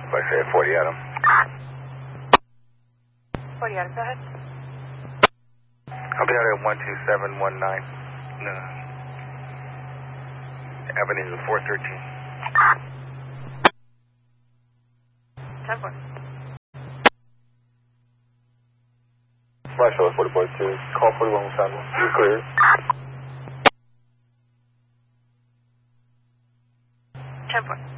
Let's say 40 Adam. 40 Adam, go ahead. I'll be out at 12719. No. Avenue 413. 10-4. Flash over 4042. Call 4117. You're clear. 10-4.